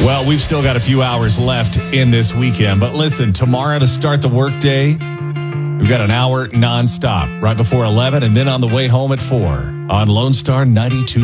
Well, we've still got a few hours left in this weekend. But listen, tomorrow to start the workday, we've got an hour nonstop right before 11 and then on the way home at 4 on Lone Star 92.